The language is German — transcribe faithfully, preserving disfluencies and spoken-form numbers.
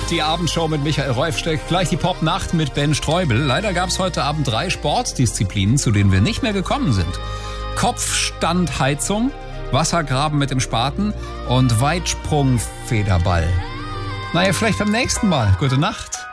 Die Abendshow mit Michael Reufsteck, gleich die Popnacht mit Ben Streubel. Leider gab es heute Abend drei Sportdisziplinen, zu denen wir nicht mehr gekommen sind. Kopfstandheizung, Wassergraben mit dem Spaten und Weitsprungfederball. Naja, vielleicht beim nächsten Mal. Gute Nacht.